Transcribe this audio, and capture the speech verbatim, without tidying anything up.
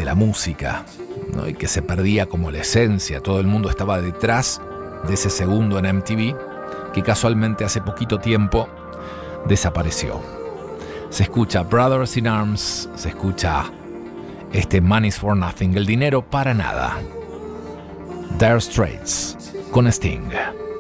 de la música, ¿no? Y que se perdía como la esencia. Todo el mundo estaba detrás de ese segundo en M T V, que casualmente hace poquito tiempo desapareció. Se escucha Brothers in Arms, se escucha este Money's for Nothing, el dinero para nada. Dire Straits con Sting.